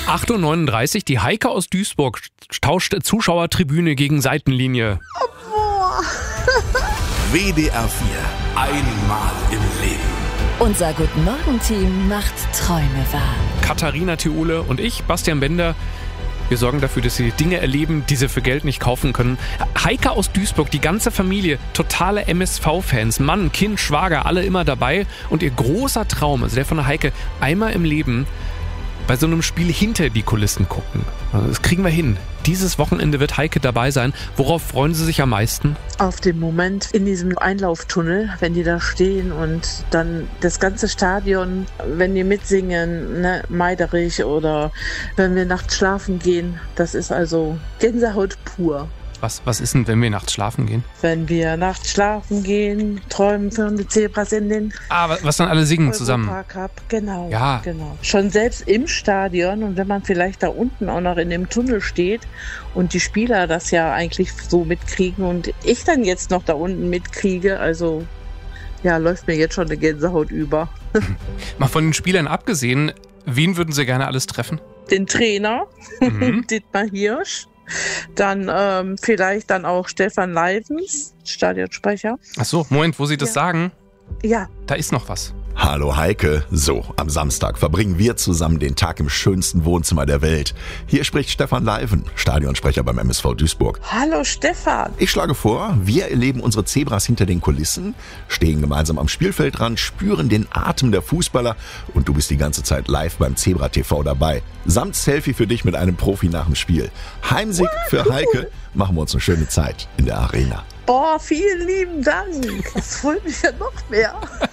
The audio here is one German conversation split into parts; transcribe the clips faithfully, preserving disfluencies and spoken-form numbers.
acht Uhr neununddreißig, die Heike aus Duisburg tauscht Zuschauertribüne gegen Seitenlinie. Oh, W D R vier, einmal im Leben. Unser Guten Morgen-Team macht Träume wahr. Katharina Thiole und ich, Bastian Bender, wir sorgen dafür, dass sie Dinge erleben, die sie für Geld nicht kaufen können. Heike aus Duisburg, die ganze Familie, totale M S V-Fans, Mann, Kind, Schwager, alle immer dabei. Und ihr großer Traum, also der von der Heike, einmal im Leben bei so einem Spiel hinter die Kulissen gucken. Also das kriegen wir hin. Dieses Wochenende wird Heike dabei sein. Worauf freuen Sie sich am meisten? auf den Moment in diesem Einlauftunnel, wenn die da stehen und dann das ganze Stadion, wenn die mitsingen, ne, Meiderich oder wenn wir nachts schlafen gehen. Das ist also Gänsehaut pur. Was, was ist denn, wenn wir nachts schlafen gehen? Wenn wir nachts schlafen gehen, träumen von die Zebras in den Ah, was dann alle singen zusammen. Europacup. Genau, Ja. genau. Schon selbst im Stadion und wenn man vielleicht da unten auch noch in dem Tunnel steht und die Spieler das ja eigentlich so mitkriegen und ich dann jetzt noch da unten mitkriege, also ja, läuft mir jetzt schon eine Gänsehaut über. Mal von den Spielern abgesehen, wen würden Sie gerne alles treffen? Den Trainer, Mhm. Dietmar Hirsch. Dann ähm, vielleicht dann auch Stefan Leivens, Stadionsprecher. Ach so, Moment, wo Sie das Ja. sagen, Ja, da ist noch was. Hallo Heike, so, am Samstag verbringen wir zusammen den Tag im schönsten Wohnzimmer der Welt. Hier spricht Stefan Leiven, Stadionsprecher beim M S V Duisburg. hallo Stefan. Ich schlage vor, wir erleben unsere Zebras hinter den Kulissen, stehen gemeinsam am Spielfeldrand, spüren den Atem der Fußballer und du bist die ganze Zeit live beim Zebra T V dabei. Samt Selfie für dich mit einem Profi nach dem Spiel. Heimsieg für Heike, machen wir uns eine schöne Zeit in der Arena. Boah, vielen lieben Dank. Das freut mich ja noch mehr.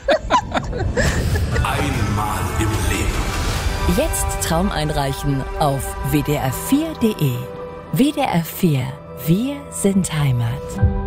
Einmal im Leben. Jetzt Traum einreichen auf w d r vier punkt d e. W D R vier, wir sind Heimat.